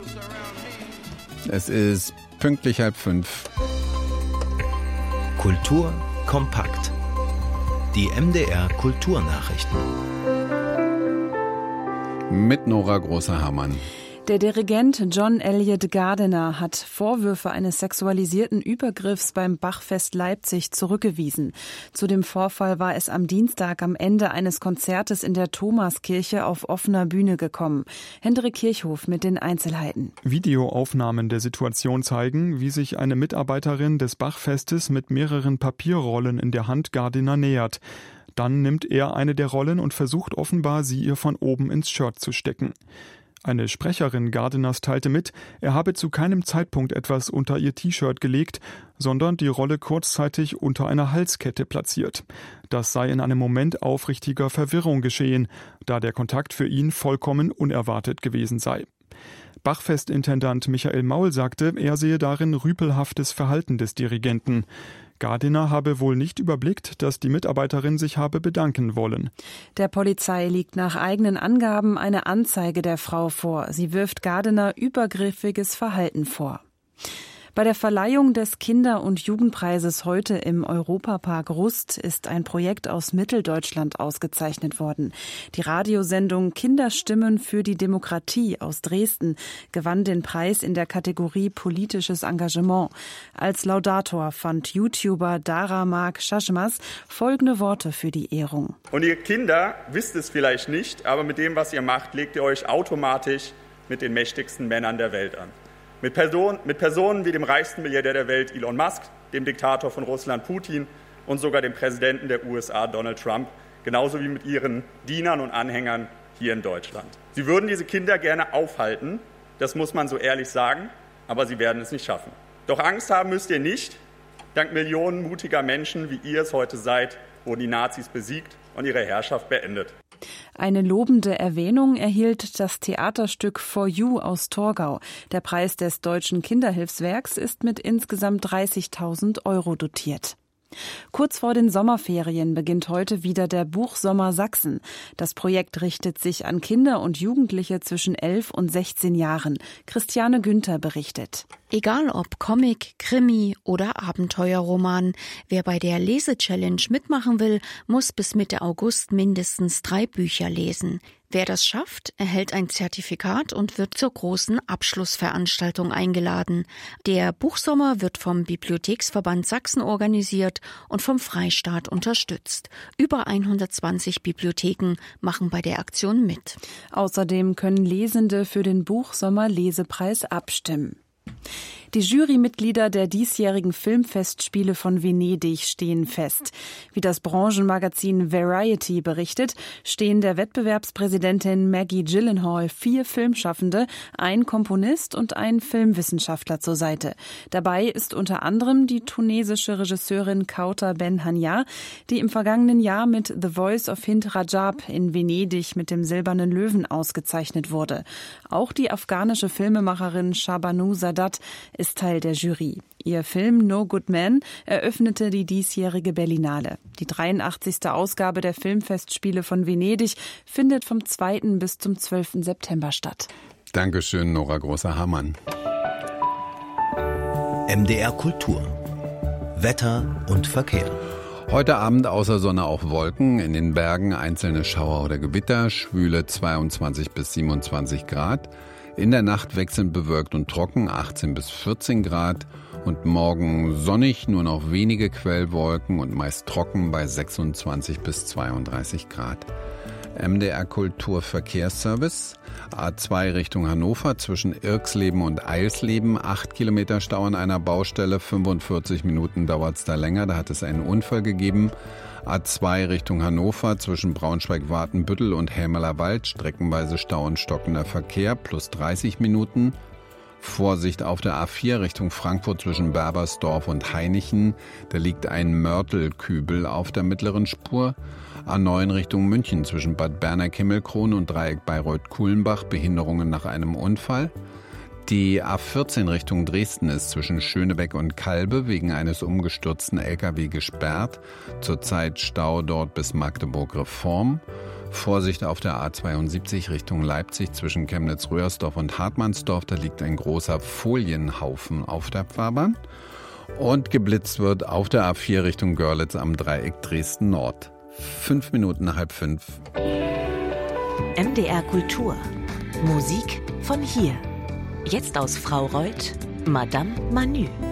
Es ist pünktlich 4:30. Kultur kompakt. Die MDR Kulturnachrichten. Mit Nora Großer-Hamann. Der Dirigent John Elliott Gardiner hat Vorwürfe eines sexualisierten Übergriffs beim Bachfest Leipzig zurückgewiesen. Zu dem Vorfall war es am Dienstag am Ende eines Konzertes in der Thomaskirche auf offener Bühne gekommen. Hendrik Kirchhoff mit den Einzelheiten. Videoaufnahmen der Situation zeigen, wie sich eine Mitarbeiterin des Bachfestes mit mehreren Papierrollen in der Hand Gardiner nähert. Dann nimmt er eine der Rollen und versucht offenbar, sie ihr von oben ins Shirt zu stecken. Eine Sprecherin Gardiners teilte mit, er habe zu keinem Zeitpunkt etwas unter ihr T-Shirt gelegt, sondern die Rolle kurzzeitig unter einer Halskette platziert. Das sei in einem Moment aufrichtiger Verwirrung geschehen, da der Kontakt für ihn vollkommen unerwartet gewesen sei. Bachfestintendant Michael Maul sagte, er sehe darin rüpelhaftes Verhalten des Dirigenten. Gardiner habe wohl nicht überblickt, dass die Mitarbeiterin sich habe bedanken wollen. Der Polizei liegt nach eigenen Angaben eine Anzeige der Frau vor. Sie wirft Gardiner übergriffiges Verhalten vor. Bei der Verleihung des Kinder- und Jugendpreises heute im Europapark Rust ist ein Projekt aus Mitteldeutschland ausgezeichnet worden. Die Radiosendung Kinderstimmen für die Demokratie aus Dresden gewann den Preis in der Kategorie politisches Engagement. Als Laudator fand YouTuber Dara Mark Shashmas folgende Worte für die Ehrung. Und ihr Kinder wisst es vielleicht nicht, aber mit dem, was ihr macht, legt ihr euch automatisch mit den mächtigsten Männern der Welt an. Mit Personen wie dem reichsten Milliardär der Welt Elon Musk, dem Diktator von Russland Putin und sogar dem Präsidenten der USA Donald Trump, genauso wie mit ihren Dienern und Anhängern hier in Deutschland. Sie würden diese Kinder gerne aufhalten, das muss man so ehrlich sagen, aber sie werden es nicht schaffen. Doch Angst haben müsst ihr nicht. Dank Millionen mutiger Menschen, wie ihr es heute seid, wurden die Nazis besiegt und ihre Herrschaft beendet. Eine lobende Erwähnung erhielt das Theaterstück For You aus Torgau. Der Preis des Deutschen Kinderhilfswerks ist mit insgesamt 30.000 € dotiert. Kurz vor den Sommerferien beginnt heute wieder der Buchsommer Sachsen. Das Projekt richtet sich an Kinder und Jugendliche zwischen 11 und 16 Jahren. Christiane Günther berichtet. Egal ob Comic, Krimi oder Abenteuerroman, wer bei der Lese-Challenge mitmachen will, muss bis Mitte August mindestens 3 Bücher lesen. Wer das schafft, erhält ein Zertifikat und wird zur großen Abschlussveranstaltung eingeladen. Der Buchsommer wird vom Bibliotheksverband Sachsen organisiert und vom Freistaat unterstützt. Über 120 Bibliotheken machen bei der Aktion mit. Außerdem können Lesende für den Buchsommer-Lesepreis abstimmen. Die Jurymitglieder der diesjährigen Filmfestspiele von Venedig stehen fest. Wie das Branchenmagazin Variety berichtet, stehen der Wettbewerbspräsidentin Maggie Gyllenhaal 4 Filmschaffende, ein Komponist und ein Filmwissenschaftler zur Seite. Dabei ist unter anderem die tunesische Regisseurin Kauter Ben Hania, die im vergangenen Jahr mit The Voice of Hind Rajab in Venedig mit dem Silbernen Löwen ausgezeichnet wurde. Auch die afghanische Filmemacherin Shabanu Sadat ist Teil der Jury. Ihr Film No Good Man eröffnete die diesjährige Berlinale. Die 83. Ausgabe der Filmfestspiele von Venedig findet vom 2. bis zum 12. September statt. Dankeschön, Nora Großer-Hamann. MDR Kultur. Wetter und Verkehr. Heute Abend außer Sonne auch Wolken, in den Bergen einzelne Schauer oder Gewitter, schwüle 22 bis 27 Grad. In der Nacht wechselnd bewölkt und trocken, 18 bis 14 Grad. Und morgen sonnig, nur noch wenige Quellwolken und meist trocken bei 26 bis 32 Grad. MDR Kulturverkehrsservice. A2 Richtung Hannover zwischen Irxleben und Eilsleben. 8 Kilometer Stau an einer Baustelle. 45 Minuten dauert es da länger. Da hat es einen Unfall gegeben. A2 Richtung Hannover zwischen Braunschweig-Watenbüttel und Helmerler Wald. Streckenweise Stau und stockender Verkehr. Plus 30 Minuten. Vorsicht auf der A4 Richtung Frankfurt zwischen Berbersdorf und Hainichen. Da liegt ein Mörtelkübel auf der mittleren Spur. A9 Richtung München zwischen Bad Berner-Kimmelkron und Dreieck Bayreuth-Kuhlenbach. Behinderungen nach einem Unfall. Die A14 Richtung Dresden ist zwischen Schönebeck und Kalbe wegen eines umgestürzten LKW gesperrt. Zurzeit Stau dort bis Magdeburg-Reform. Vorsicht auf der A72 Richtung Leipzig zwischen Chemnitz-Röhersdorf und Hartmannsdorf. Da liegt ein großer Folienhaufen auf der Fahrbahn. Und geblitzt wird auf der A4 Richtung Görlitz am Dreieck Dresden-Nord. 5 Minuten nach 4:30. MDR Kultur. Musik von hier. Jetzt aus Fraureuth, Madame Manu.